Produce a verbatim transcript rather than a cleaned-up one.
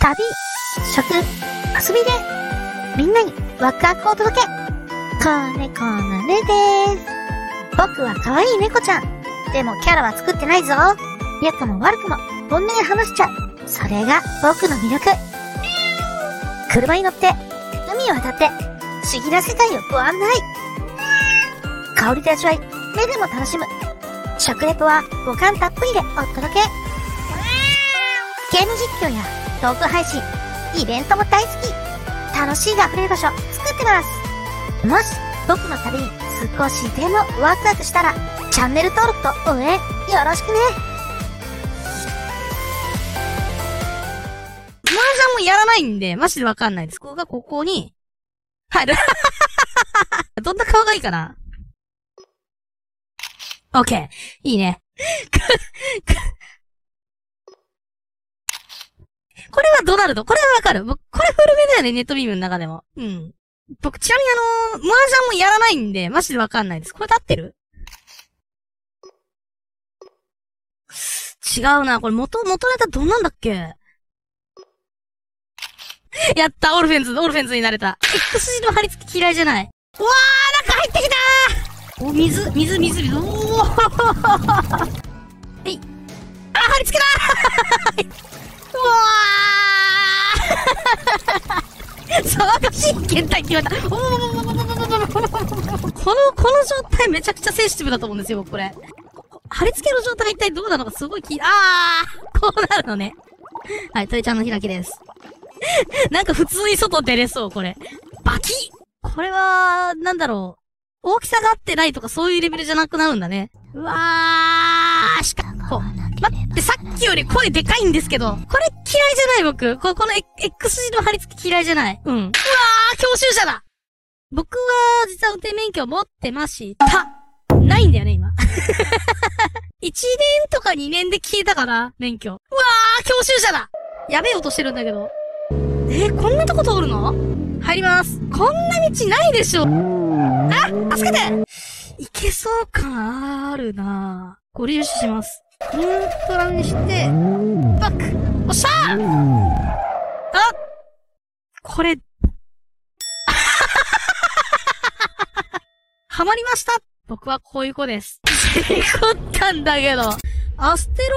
旅、食、遊びで、みんなにワクワクをお届け。子猫のねでーす。僕は可愛い猫ちゃん。でもキャラは作ってないぞ。良くも悪くも本音で話しちゃう。それが僕の魅力。車に乗って、海を渡って、不思議な世界をご案内。香りと味わい、目でも楽しむ。食レポは五感たっぷりでお届け。ゲーム実況やトーク配信、イベントも大好き。楽しいが溢れる場所作ってます。もし僕の旅に少しでもワクワクしたら、チャンネル登録と応援よろしくね。 麻雀もやらないんで、マジでわかんないです。ここがここに入る。どんな顔がいいかな。オッケー。いいね。これはドナルド。これはわかる。僕、これ古めだよね、ネットビームの中でも。うん。僕、ちなみにあのー、麻雀もやらないんで、マジでわかんないです。これで合ってる？違うな。これ元、元ネタどんなんだっけ？やった、オルフェンズ、オルフェンズになれた。X 字の張り付き嫌いじゃない。うわー、中入ってきたー！お、水、水、水、水、おーはい。あ、張り付けだーうわー騒がしい検体って言われた。おーこの、この状態めちゃくちゃセンシティブだと思うんですよ、僕これ。貼り付けの状態が一体どうなのかすごい気、あーこうなるのね。はい、鳥ちゃんの開きです。なんか普通に外出れそう、これ。バキッこれは、なんだろう。大きさが合ってないとかそういうレベルじゃなくなるんだね。うわーしかも、待って、さっきより声でかいんですけど、これ嫌いじゃない僕。こ、この X 字の貼り付き嫌いじゃない。うん。うわー教習者だ僕は、実は運転免許持ってました。ないんだよね、今。いちねんとかにねんで消えたかな、免許。うわー教習者だやべえ音してるんだけど。えー、こんなとこ通るの？入ります。こんな道ないでしょ。あ、助けていけそう感あるなぁ。ご利用します。ニュートラルにして、バックおっしゃーあこれ、はまりました僕はこういう子です。事故ったんだけど。アステロ